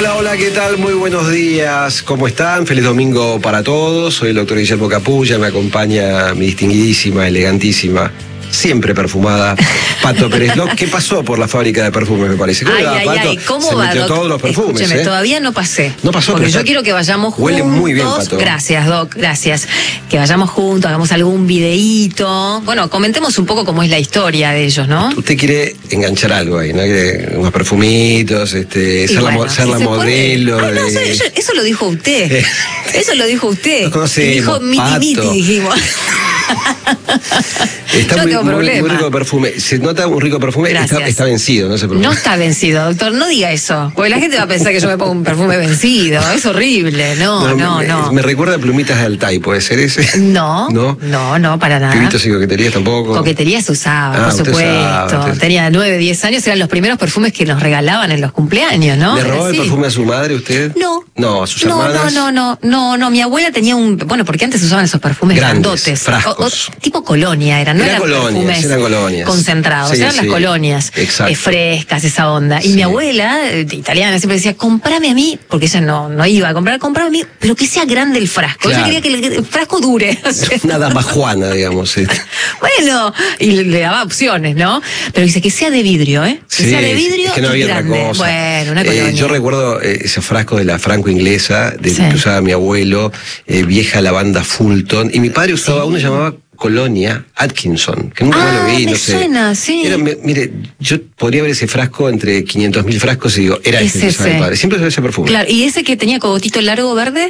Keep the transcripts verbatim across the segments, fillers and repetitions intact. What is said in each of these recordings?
Hola, hola, ¿qué tal? Muy buenos días. ¿Cómo están? Feliz domingo para todos. Soy el doctor Guillermo Capulla. Me acompaña mi distinguidísima, elegantísima, siempre perfumada Pato Pérez Ló. ¿Qué pasó por la fábrica de perfumes, me parece? Ay, va, ay, Pato? ay, ¿cómo Se va, metió Doc? todos los perfumes, Escúcheme, ¿eh? todavía no pasé. No pasó, porque pero yo está... quiero que vayamos juntos. Huele muy bien, Pato. Gracias, Doc, gracias. Que vayamos juntos, hagamos algún videíto. Bueno, comentemos un poco cómo es la historia de ellos, ¿no? Usted quiere enganchar algo ahí, ¿no? Quiere unos perfumitos, este, ser, bueno, la, ser si la se modelo. puede. Ay, no, de... eso, eso, eso lo dijo usted. Eso lo dijo usted. Nos conocemos, dijo miti Pato. miti, dijimos. Está Yo muy, tengo muy, problema. muy rico perfume. Se nota un rico perfume. Está, está vencido, no se preocupe. No está vencido, doctor. No diga eso. Porque la gente va a pensar que yo me pongo un perfume vencido. Es horrible. No, no, no. Me, no. me recuerda a Plumitas de Altai, ¿puede ser ese? No, no, no, no, para nada. Pibitos y coqueterías tampoco. Coquetería se usaba, Ah, por usted supuesto. sabe, usted... Tenía nueve, diez años, eran los primeros perfumes que nos regalaban en los cumpleaños, ¿no? ¿Le robó el Sí. perfume a su madre usted? No. No, a sus no, hermanas. No, no, no, no, no. Mi abuela tenía un, bueno, porque antes usaban esos perfumes grandes, grandotes, frascos. O, o, tipo colonia eran, no Era eran colonias, perfumes eran colonias. concentrados, Sí, eran sí. las colonias, Exacto. eh, frescas, esa onda. Y Sí. mi abuela, eh, italiana, siempre decía, comprame a mí, porque ella no, no iba a comprar, comprame a mí, pero que sea grande el frasco. Claro. Ella quería que el, el frasco dure. O sea, Una dama juana, digamos. Este. Bueno, y le, le daba opciones, ¿no? Pero dice que sea de vidrio, ¿eh? Que Sí, sea de vidrio es que no y había grande. otra cosa. Bueno, una Eh, colonia. yo recuerdo eh, ese frasco de la franco-inglesa, de Sí. que usaba mi abuelo, eh, vieja lavanda Fulton, y mi padre usaba Sí. uno que llamaba Colonia Atkinson, que nunca Ah, más lo vi, me no sé. suena, sí. Era, me- mire, yo podría ver ese frasco entre quinientos mil frascos y digo, era Es ese que usaba mi ese. padre. Siempre usaba ese perfume. Claro, ¿y ese que tenía cogotito largo verde?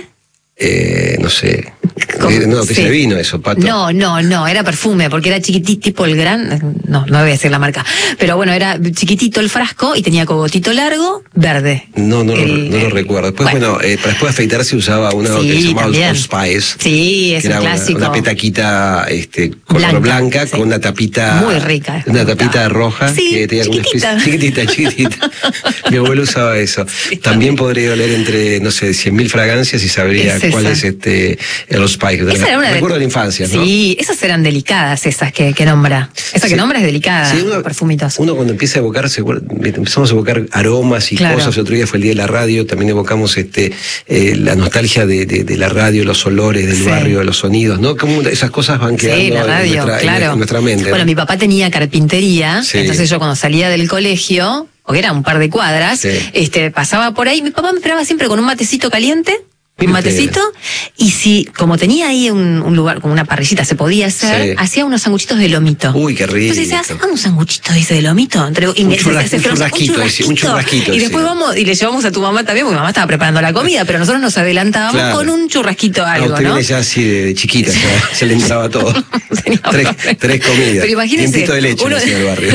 Eh, no sé. ¿Cómo? Eh, no, que Sí. se vino eso, Pato. No, no, no, era perfume, porque era chiquitito, tipo el gran, no, no voy a decir la marca, pero bueno, era chiquitito el frasco y tenía cogotito largo, verde. No, no, El- lo, no lo recuerdo. Después, bueno, bueno. eh, para después de afeitarse usaba una Sí, que se llamaba también. Old Spice. Sí, es que un era una- clásico. Una, petaquita este, color Blanca, blanca, sí. con una tapita. Muy rica. Una tapita roja. Sí, que tenía como una chiquitita. especie- chiquitita, chiquitita. Mi abuelo usaba eso. Sí, También podría oler entre, no sé, cien mil fragancias y sabría Es cuál esa. es este el Old Spice. Esa era una Recuerdo de la infancia, ¿no? Sí, esas eran delicadas, esas que, que nombra. Esa que Sí. nombra es delicada, Sí, uno, los perfumitos. uno cuando empieza a evocar, se- empezamos a evocar aromas y Claro. cosas. El otro día fue el día de la radio, también evocamos este eh, la nostalgia de, de, de la radio, los olores del Sí. barrio, los sonidos, ¿no? Como esas cosas van quedando Sí, la radio, en, nuestra, claro. en, en nuestra mente. Bueno, ¿no? mi papá tenía carpintería, Sí. entonces yo cuando salía del colegio, porque era un par de cuadras, Sí. este, pasaba por ahí, mi papá me esperaba siempre con un matecito caliente, Mire un matecito, y si, como tenía ahí un, un lugar, como una parrillita se podía hacer, Sí. hacía unos sanguchitos de lomito. Uy, qué rico. Entonces dice, hacemos un sanguchito dice, de lomito. Entre, y Un me- churras- se- se- un se- churrasquito, dice, un churrasquito, Y después sí. vamos, y le llevamos a tu mamá también, porque mi mamá estaba preparando la comida, pero nosotros nos adelantábamos Claro. con un churrasquito Ah, algo, usted ¿no? viene ya así de, de chiquita, ya, se le entraba todo. Tenía tres, hambre. tres comidas. Pero imagínese, Tiempito de leche uno, en el barrio.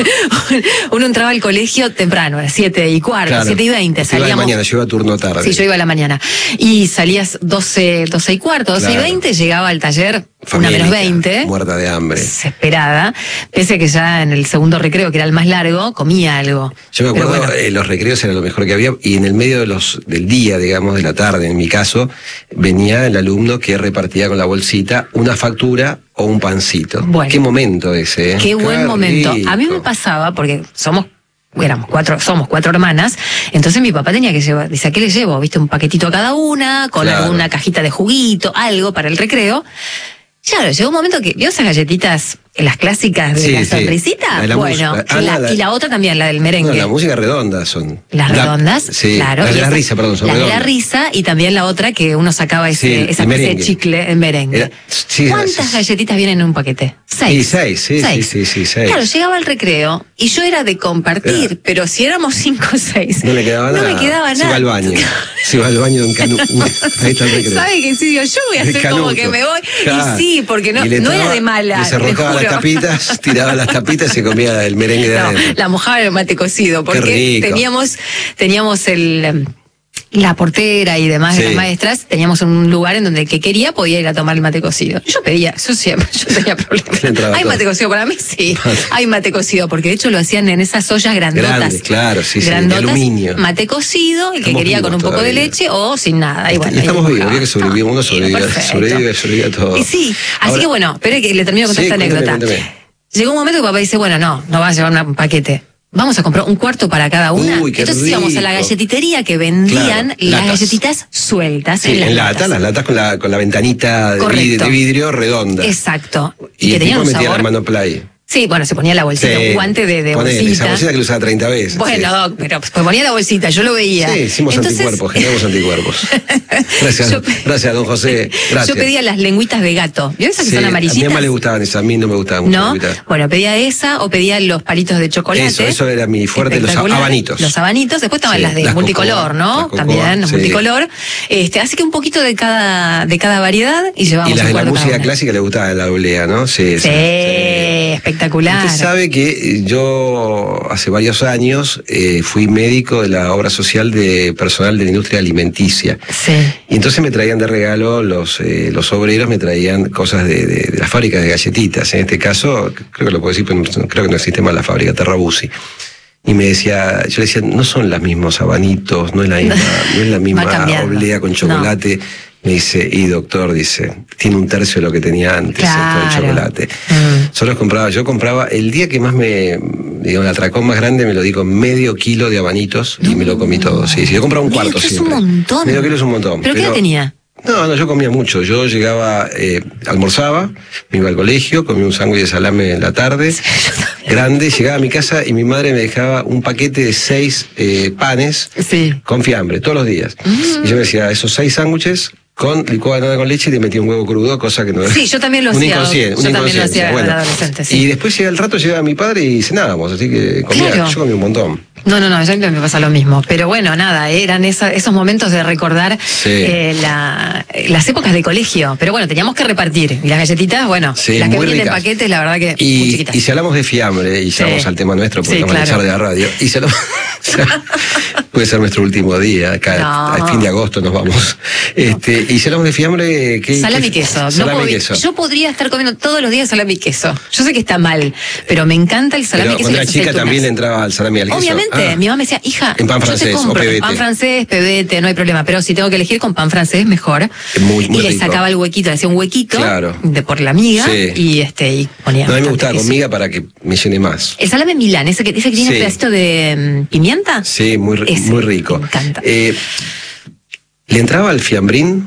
uno entraba al colegio temprano, a las siete y cuarto, Claro. siete y veinte. Usted iba de Salíamos. mañana, yo iba a turno tarde. Sí, yo iba a la mañana. Y salías doce, doce y cuarto, doce Claro. y veinte, llegaba al taller una Famélica, menos veinte. muerta de hambre. Desesperada. Pese a que ya en el segundo recreo, que era el más largo, comía algo. Yo me Pero acuerdo, bueno. eh, los recreos era lo mejor que había, y en el medio de los, del día, digamos, de la tarde, en mi caso, venía el alumno que repartía con la bolsita una factura o un pancito. Bueno. Qué momento ese, ¿eh? Qué buen momento. rico. A mí me pasaba, porque somos éramos cuatro, somos cuatro hermanas, entonces mi papá tenía que llevar, dice, ¿a qué le llevo? ¿Viste? Un paquetito a cada una, con Claro. alguna cajita de juguito, algo para el recreo. Claro, llegó un momento que, ¿vio esas galletitas, las clásicas de Sí, la sí. sonrisita? La de la Bueno, música. Ah, y, la, la- y la otra también, la del merengue. No, la música redonda son. Las La- redondas, sí, claro. Las de y la esa- risa, perdón, son Las de la redondas. risa y también la otra que uno sacaba ese, Sí, el esa especie de merengue. chicle en merengue. Era- sí, ¿Cuántas sí. galletitas vienen en un paquete? Seis. Sí, seis, sí, sí, sí, sí, seis. Claro, llegaba al recreo y yo era de compartir, Era- pero si éramos cinco o seis, No le quedaba no nada. me quedaba Se nada. va al baño. Se va al baño en Canu. Ahí está el recreo. ¿Sabe qué? Sí, digo, yo voy a De hacer como Canuto. que me voy. Claro. Y sí, porque no, Y le no era entraba, de mala. Le te cerrojaba las juro. tapitas, tiraba las tapitas y se comía el merengue de No, adentro. la mojaba en el mate cocido, porque rico. teníamos, teníamos el em, la portera y demás de Sí. las maestras, teníamos un lugar en donde el que quería podía ir a tomar el mate cocido. Yo pedía, yo siempre, yo tenía Le problemas. entraba ¿Hay todo. mate cocido para mí? Sí, hay mate cocido, porque de hecho lo hacían en esas ollas grandotas. Grande, claro, sí, sí, de grandotas, aluminio. Mate cocido, el que Estamos quería con un vivos poco de todavía. leche o sin nada. Y bueno, Y estamos ahí vivos, mojaba. había que sobrevivir, uno Sí, sobrevive, perfecto. sobrevive, sobrevive a todo. Y sí, así Ahora- que bueno, espere que le termino de contar Sí, esta cuéntame, anécdota. cuéntame. Llegó un momento que papá dice, bueno, no, no vas a llevar una- un paquete. vamos a comprar un cuarto para cada una. Uy, qué Entonces rico. íbamos a la galletitería que vendían Claro, las latas. galletitas sueltas. Sí, en las en lata, latas. las latas con la, con la ventanita de, Correcto. vid- de vidrio redonda. Exacto. Y, que el tenían tipo un metía sabor. la mano play. Sí, bueno, se ponía la bolsita, Sí, un guante de, de ponele, bolsita. esa bolsita que lo usaba treinta veces. Bueno, sí. Doc, pero pues ponía la bolsita, yo lo veía. Sí, hicimos Entonces, anticuerpos, generamos anticuerpos. Gracias, Yo- gracias, don José. Gracias. Yo pedía las lengüitas de gato. ¿Vio esas que Sí, son a mi amarillitas? mamá le gustaban esas, a mí no me gustaban mucho. ¿No? las lengüitas. Bueno, pedía esa o pedía los palitos de chocolate. Eso, eso era mi fuerte, los Espectacular. habanitos. Los habanitos, después estaban Sí, las de las multicolor, cocoa, ¿no? las cocoa, También, las sí. multicolor. Este, así que un poquito de cada, de cada variedad y llevábamos Y las un de la cuarto cada música una. clásica le gustaba la oblea, ¿no? Sí, Sí, sí. espectacular. Usted sabe que yo hace varios años eh, fui médico de la obra social de personal de la industria alimenticia. Sí. Y entonces me traían de regalo, los, eh, los obreros me traían cosas de, de, de las fábricas de galletitas. En este caso, creo que lo puedo decir, pero no- creo que no existe más la fábrica, Terrabusi. Y me decía, yo le decía, no son los mismos abanitos, no es la misma, no es la Va misma cambiando. oblea con chocolate. Me dice, y doctor, dice, tiene un tercio de lo que tenía antes, Claro. esto del chocolate. Mm. Solo compraba, yo compraba, el día que más me, digo, el atracón más grande me lo di con medio kilo de abanitos y me lo comí todo. Sí, sí, yo compraba un Medio cuarto kilo es siempre. un montón. Medio kilo es un montón. ¿Pero qué edad tenía? No, no, yo comía mucho. Yo llegaba, eh, almorzaba, me iba al colegio, comía un sándwich de salame en la tarde, grande, llegaba a mi casa y mi madre me dejaba un paquete de seis eh, panes Sí. con fiambre, todos los días. Y yo me decía, esos seis sándwiches con licuado de banana con leche y le metía un huevo crudo, cosa que no era. Sí, yo también lo un hacía. inconsciente, Yo un también lo inconsciente. hacía Bueno, de adolescente, sí. Y después llega el rato, llegaba mi padre y cenábamos, así que comía, Claro. yo comía un montón. No, no, no, ya me pasa lo mismo. Pero bueno, nada, eran esa- esos momentos de recordar Sí. eh, la- las épocas de colegio. Pero bueno, teníamos que repartir. Y las galletitas, bueno, Sí, las que muy vienen en ricas. paquetes, la verdad que muy Y, chiquitas. y si hablamos de fiambre, y Sí. ya vamos al tema nuestro, porque Sí, vamos a claro. echar de la radio, y si hablamos- puede ser nuestro último día, acá No. al fin de agosto nos vamos. Este, y si hablamos de fiambre, ¿qué? Salami y qué- queso. No Salami y puedo- queso. Yo podría estar comiendo todos los días salami y queso. Yo sé que está mal, pero me encanta el salami Pero y queso. cuando y era las chica aceitunas. también le entraba al salami y al queso. Obviamente, Ah. mi mamá me decía, hija, En pan yo francés te o compro pebete. pan francés, pebete, no hay problema, pero si tengo que elegir con pan francés, mejor. Muy- muy y le rico. sacaba el huequito, le hacía un huequito Claro. de por la miga Sí. y este y ponía. No, a mí me bastante gustaba queso. con miga para que me llene más. El salame Milán, ese que, ese que tiene Sí. un pedacito de mm, pimienta. Sí, muy, ri- Ese, muy rico. Me encanta. Eh, ¿Le entraba al fiambrín?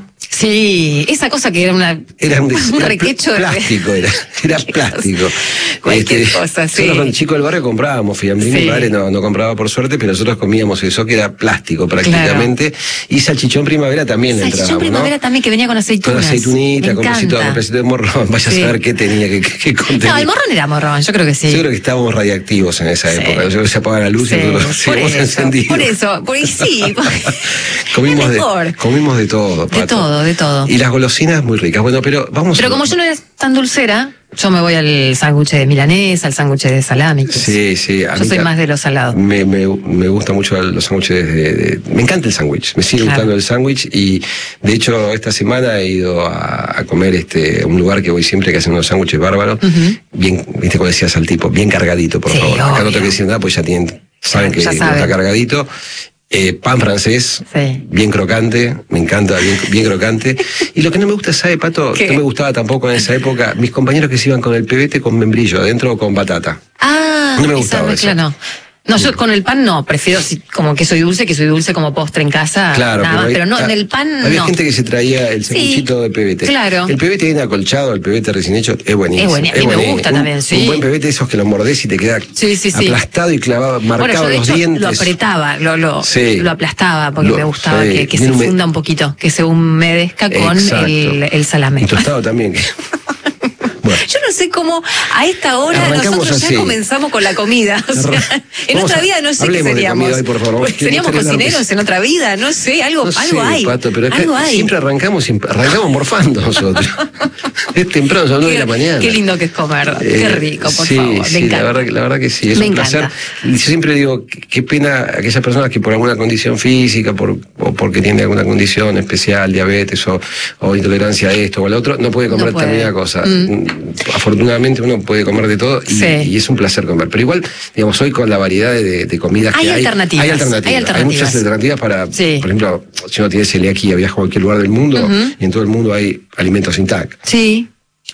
Sí, esa cosa que era una Era un, un era requecho de plástico, era, era plástico. Cualquier cosa, sí. Nosotros con chicos del barrio comprábamos fiambrín, Sí. mi padre no, no compraba por suerte, pero nosotros comíamos eso que era plástico prácticamente. Y salchichón primavera también le salchichón entrábamos, primavera ¿no? también que venía con Con aceitunas. aceitunita, Me con pedacito, encanta. con pedacito de morrón, vaya Sí. a saber qué tenía, qué, qué, qué contenía. No, el morrón era morrón, yo creo que sí. Yo creo que estábamos radiactivos en esa Sí. época. Yo creo que se apagaba la luz Sí, y nosotros por seguimos eso, encendidos. por eso, porque sí, comimos, es de, mejor. comimos de todo, De Pato. todo, de todo. Y las golosinas muy ricas. Bueno, pero vamos Pero a... como yo no era tan dulcera, yo me voy al sándwich de milanesa, al sándwich de salami. que es- Sí, sí. a Yo mí soy ta- más de los salados. Me, me, me gusta mucho los sándwiches de, de- Me encanta el sándwich, me sigue Claro. gustando el sándwich y de hecho esta semana he ido a, a comer este a un lugar que voy siempre que hacen unos sándwiches bárbaros, bien, viste como decías al tipo, bien cargadito, por Sí, favor. Acá no obvio. tengo que decir nada, pues ya tienen, saben Claro, que ya no saben. está cargadito. Eh, pan francés, Sí. bien crocante, me encanta, bien, bien crocante. Y lo que no me gusta, ¿sabe, Pato? ¿Qué? No me gustaba tampoco en esa época, mis compañeros que se iban con el pebete con membrillo adentro o con batata. Ah, No me esa gustaba mezcla eso. no. No, yo con el pan no, prefiero si- como que soy dulce, que soy dulce como postre en casa, Claro, nada más, hay- pero no, ah, en el pan había no. gente que se traía el Sí, sanguchito de pebete. claro. El pebete viene acolchado, el pebete recién hecho, es buenísimo. Es buenísimo, a mí me buenísimo. gusta Un- también, sí. Un buen pebete, esos que lo mordés y te queda Sí, sí, sí. aplastado y clavado, Bueno, marcado yo de los hecho dientes. lo apretaba, lo, lo, Sí. lo aplastaba porque Lo- me gustaba sí, que, que bien se hume- funda un poquito, que se humedezca con Exacto. el, el salame. Y tostado también. que- Bueno. Yo no sé cómo a esta hora Arrancamos nosotros así. ya comenzamos con la comida. O sea, en Vamos nuestra a- vida no sé qué hablemos de seríamos. comida hoy, por favor. Pues Que seríamos me gustaría hablar cocineros de- en otra vida, no sé, algo, No algo sé, hay. Pato, pero acá algo hay. siempre arrancamos, siempre arrancamos morfando nosotros. Es temprano, son las nueve de la mañana. Qué lindo que es comer, Eh, qué rico, por sí, favor. sí, Me encanta. La verdad, que- la verdad que sí, es Me un encanta. placer. Yo siempre digo, qué qué pena aquellas personas que por alguna condición física, por, o porque tienen alguna condición especial, diabetes o, o intolerancia a esto o al otro, no puede comer No puede. determinada cosa. Afortunadamente uno puede comer de todo y, Sí. y es un placer comer. Pero igual, digamos, hoy con la variedad de, de comidas Hay que hay, alternativas, hay alternativas. hay alternativas. muchas alternativas para, Sí. por ejemplo, si uno tiene celiaquía, viaja a cualquier lugar del mundo y en todo el mundo hay alimentos sin T A C. Sí.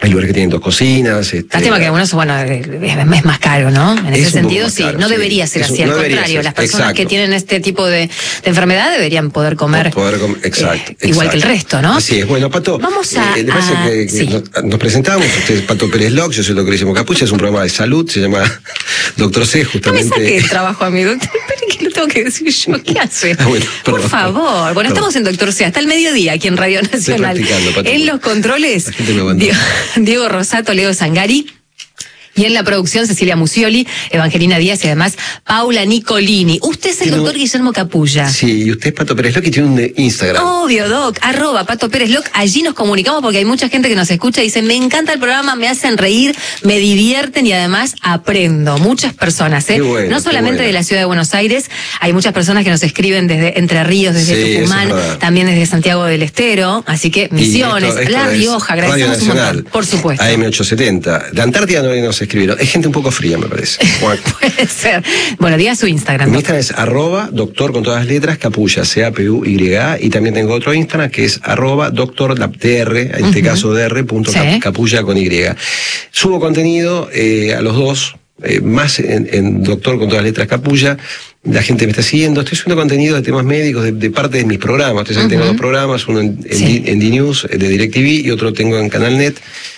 Hay lugares que tienen dos cocinas. Este, Lástima que algunos, bueno, es, es más caro, ¿no? En ese sentido, sí. Caro, no sí. debería ser es así. Un, al no contrario, las personas exacto. que tienen este tipo de, de enfermedad deberían poder comer. Poder com exacto, eh, exacto. Igual que el resto, ¿no? Así es. Bueno, Pato, vamos a. Eh, ¿le parece a, que, que sí. nos, nos presentamos? Usted es Pato Pérez Locke, yo soy el doctor Guillermo Capulla, es un programa de salud, se llama Doctor C, justamente. No me saque el trabajo a mi doctor, pero que lo tengo que decir yo. ¿Qué hace? Ah, bueno, Por favor. Bueno, perdón. Estamos en Doctor C hasta el mediodía aquí en Radio Nacional. Pato, en los controles, Diego, Diego Rosato, Leo Zangari. Y en la producción, Cecilia Musioli, Evangelina Díaz y además Paula Nicolini. Usted es el doctor Guillermo Capulla. Sí, y usted es Pato Pérez Locke y tiene un Instagram. Obvio, Doc, arroba Pato Pérez Locke. Allí nos comunicamos porque hay mucha gente que nos escucha y dice, me encanta el programa, me hacen reír, me divierten y además aprendo. Muchas personas, ¿eh? Bueno, no solamente bueno. de la ciudad de Buenos Aires, hay muchas personas que nos escriben desde Entre Ríos, desde sí, Tucumán, también desde Santiago del Estero. Así que Misiones, esto, esto La Rioja, agradecemos un montón, por supuesto. A M ochocientos setenta. De Antártida no nos escribieron. Es gente un poco fría, me parece. Puede ser. Bueno, diga su Instagram. Mi Instagram es arroba doctor con todas las letras, Capulla, C A P U Y A, y también tengo otro Instagram que es arroba doctor, la D R, en este uh-huh. caso D R, punto sí. Capulla con Y. Subo contenido eh, a los dos, eh, más en, en doctor con todas las letras Capulla. La gente me está siguiendo. Estoy subiendo contenido de temas médicos de, de parte de mis programas. Entonces, uh-huh. tengo dos programas, uno en, en, sí. en D-News de DirecTV y otro tengo en Canal Net.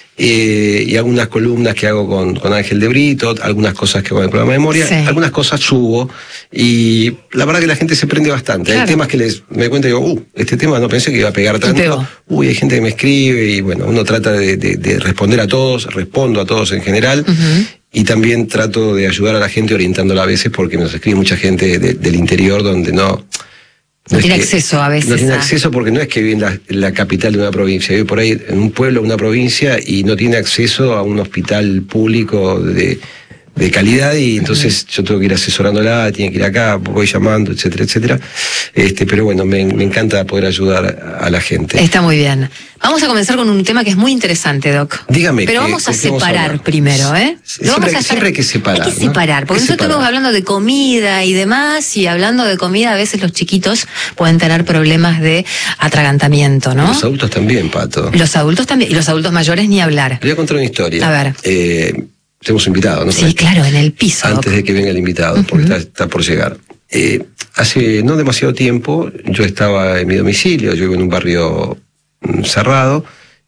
Eh, y algunas columnas que hago con, con Ángel de Brito, algunas cosas que hago en el programa de memoria, sí. algunas cosas subo y la verdad que la gente se prende bastante. Claro. Hay temas que les me cuento y digo, uh, este tema no pensé que iba a pegar tanto. Uy, hay gente que me escribe y bueno, uno trata de, de, de responder a todos, respondo a todos en general. Uh-huh. Y también trato de ayudar a la gente orientándola a veces porque nos escribe mucha gente de, del interior donde no... No, no tiene acceso a veces. No tiene acceso porque no es que vive en la, en la capital de una provincia, vive por ahí en un pueblo, una provincia y no tiene acceso a un hospital público de, de calidad y entonces yo tengo que ir asesorándola, tiene que ir acá, voy llamando, etcétera, etcétera. Este, pero bueno, me, me encanta poder ayudar a, a la gente. Está muy bien. Vamos a comenzar con un tema que es muy interesante, Doc. Dígame. Pero que, vamos a que separar a primero, ¿eh? Siempre, vamos a hacer, siempre hay que separar. Hay que separar, ¿no? porque nosotros estamos hablando de comida y demás, y hablando de comida a veces los chiquitos pueden tener problemas de atragantamiento, ¿no? Los adultos también, Pato. Los adultos también, y los adultos mayores ni hablar. Le voy a contar una historia. A ver. Eh, tenemos invitado, ¿no? Sí, claro, en el piso. Antes Doc. de que venga el invitado, uh-huh. porque está, está por llegar. Eh, hace no demasiado tiempo, yo estaba en mi domicilio, yo vivo en un barrio mm, cerrado,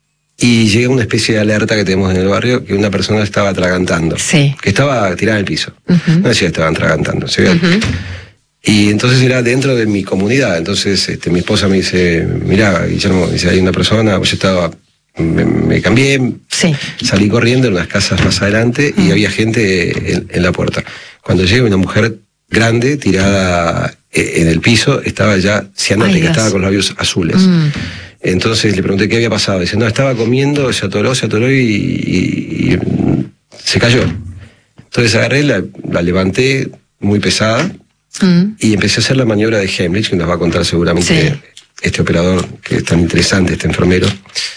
y llega una especie de alerta que tenemos en el barrio que una persona estaba atragantando. Sí. Que estaba tirada en el piso. Uh-huh. No decía que estaban atragantando. Se veía. Uh-huh. Y entonces era dentro de mi comunidad. Entonces este, mi esposa me dice, mirá, Guillermo, dice, hay una persona, yo estaba, me, me cambié, sí. salí corriendo en unas casas más adelante uh-huh. y había gente en, en la puerta. Cuando llega una mujer grande, tirada en el piso, estaba ya cianótica, estaba con los labios azules. Uh-huh. Entonces le pregunté qué había pasado. Dice, no, estaba comiendo, se atoró, se atoró y, y, y se cayó. Entonces agarré, la, la levanté muy pesada mm. y empecé a hacer la maniobra de Heimlich, que nos va a contar seguramente sí. este operador, que es tan interesante, este enfermero.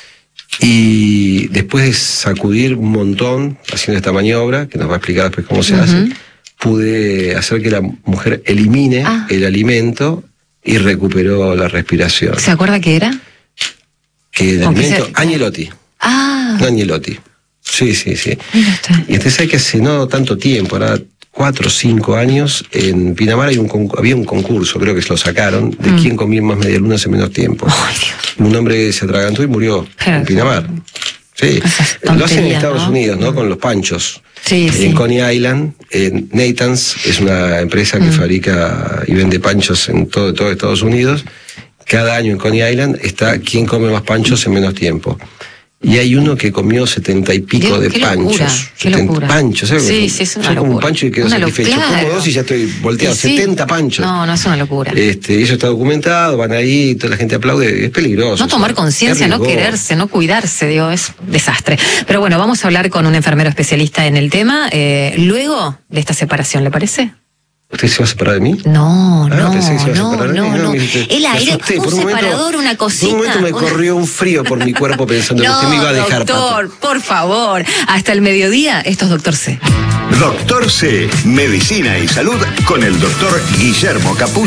Y después de sacudir un montón haciendo esta maniobra, que nos va a explicar después cómo se uh-huh. hace, pude hacer que la mujer elimine ah. el alimento y recuperó la respiración. ¿Se acuerda qué era? Que el alimento, se... Agnelotti. Ah. No Agnelotti. Sí, sí, sí. Y usted sabe que hace no tanto tiempo, ahora cuatro o cinco años, en Pinamar hay un, había un concurso, creo que se lo sacaron, de mm. quién comía más medialunas en menos tiempo. Ay, Dios. Un hombre se atragantó y murió Pero, en Pinamar. Sí, lo hacen en Estados ¿no? Unidos, ¿no? Con los panchos. Sí, en sí. Coney Island, en Nathan's, es una empresa que mm. fabrica y vende panchos en todo, todo Estados Unidos. Cada año en Coney Island está quién come más panchos en menos tiempo. Y hay uno que comió setenta y pico ¿Qué, de qué panchos. Locura, qué locura. Panchos, ¿sabes? Sí, sí, es una Yo como locura. un pancho y quedo una satisfecho. Claro. Como dos y ya estoy volteado. Sí, setenta panchos. No, no es una locura. Este, eso está documentado, van ahí, toda la gente aplaude. Es peligroso. No tomar conciencia, no quererse, no cuidarse, digo, es desastre. Pero bueno, vamos a hablar con un enfermero especialista en el tema, eh, luego de esta separación, ¿le parece? ¿Usted se va a separar de mí? No, ah, no, pensé que se iba a no, separar de no, mí. no, no. Dijiste, El aire, asusté, un, un separador, momento, una cosita. Por un momento me una... corrió un frío por mi cuerpo pensando que no, usted me iba a dejar, doctor, Pato. Por favor, hasta el mediodía, esto es Doctor C. Doctor C, Medicina y Salud con el doctor Guillermo Capulla.